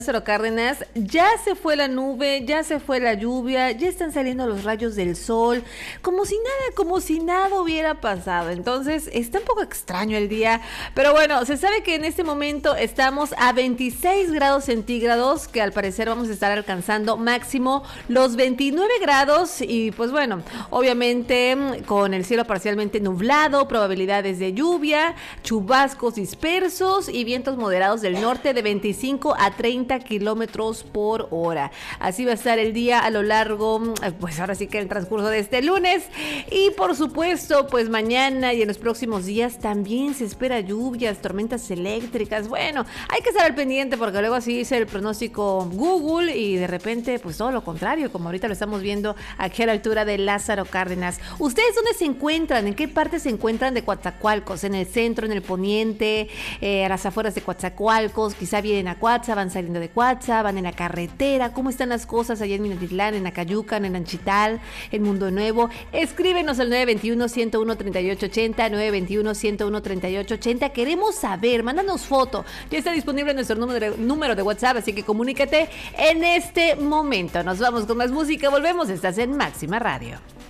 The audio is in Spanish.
Lázaro Cárdenas, ya se fue la nube, ya se fue la lluvia, ya están saliendo los rayos del sol, como si nada hubiera pasado. Entonces, está un poco extraño el día, pero bueno, se sabe que en este momento estamos a 26 grados centígrados, que al parecer vamos a estar alcanzando máximo los 29 grados y pues bueno, obviamente con el cielo parcialmente nublado, probabilidades de lluvia, chubascos dispersos y vientos moderados del norte de 25 a 30 kilómetros por hora. Así va a estar el día a lo largo, pues ahora sí que en el transcurso de este lunes. Y por supuesto, pues mañana y en los próximos días también se espera lluvias, tormentas eléctricas. Bueno, hay que estar al pendiente porque luego así dice el pronóstico Google y de repente, pues todo lo contrario, como ahorita lo estamos viendo aquí a la altura de Lázaro Cárdenas. ¿Ustedes dónde se encuentran? ¿En qué parte se encuentran de Coatzacoalcos? ¿En el centro, en el poniente, a las afueras de Coatzacoalcos? Quizá vienen a Coatza, van saliendo de Coatza, van en la carretera. ¿Cómo están las cosas allá en Minatitlán, en Acayucan, en Anchital, en Mundo Nuevo? Escríbenos al 921-101-3880, 921-101-3880. Queremos saber, mándanos foto. Ya está disponible nuestro número de WhatsApp, así que comunícate en este momento. Nos vamos con más música, volvemos, estás en Máxima Radio.